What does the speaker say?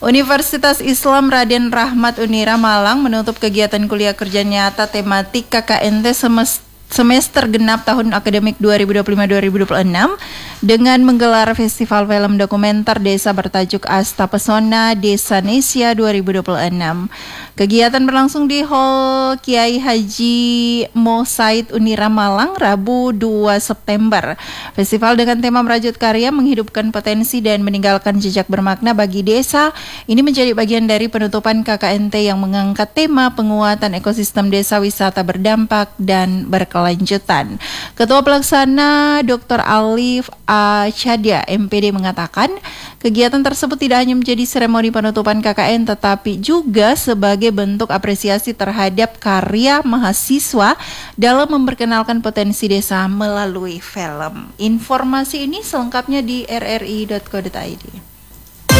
Universitas Islam Raden Rahmat Unira Malang menutup kegiatan kuliah kerja nyata tematik KKNT semester genap tahun akademik 2025-2026 dengan menggelar festival film dokumenter desa bertajuk Asta Pesona Desa Nesia 2026. Kegiatan berlangsung di Hall Kiai Haji Mo Said Unira Malang Rabu 2 September. Festival dengan tema merajut karya menghidupkan potensi dan meninggalkan jejak bermakna bagi desa ini menjadi bagian dari penutupan KKNT yang mengangkat tema penguatan ekosistem desa wisata berdampak dan berkelanjutan. Ketua Pelaksana Dr. Alif A. Chadia MPD mengatakan kegiatan tersebut tidak hanya menjadi seremoni penutupan KKN tetapi juga sebagai bentuk apresiasi terhadap karya mahasiswa dalam memperkenalkan potensi desa melalui film. Informasi ini selengkapnya di rri.co.id.